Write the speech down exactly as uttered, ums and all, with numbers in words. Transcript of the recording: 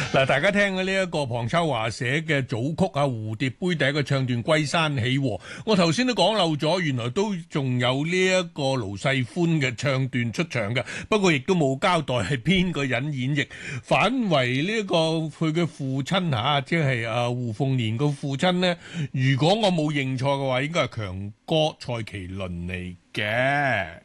嗱，大家聽嘅呢一個龐秋華寫嘅組曲啊，蝴蝶杯第一個唱段《歸山起和》，我頭先都講漏咗，原來都仲有呢一個盧世寬嘅唱段出場嘅，不過亦都冇交代係邊個人演繹，反為呢一個佢嘅父親吓，即係啊胡鳳年個父親呢，如果我冇認錯嘅話，應該係強哥蔡麒麟嚟嘅。